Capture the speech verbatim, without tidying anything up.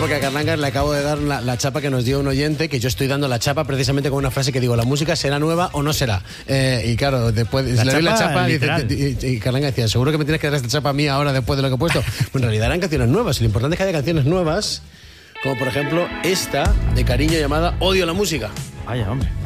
porque a Carlangas le acabo de dar la, la chapa que nos dio un oyente, que yo estoy dando la chapa precisamente con una frase que digo, la música será nueva o no será. Eh, y claro, después la le doy la chapa y, dice, y, y Carlangas decía, seguro que me tienes que dar esta chapa a mí ahora después de lo que he puesto. Pues en realidad eran canciones nuevas. Y lo importante es que haya canciones nuevas, como por ejemplo esta de Cariño llamada Odio la música. Vaya, hombre.